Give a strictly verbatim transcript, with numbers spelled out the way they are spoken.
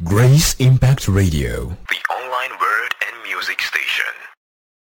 Grace Impact Radio. The online word and music station.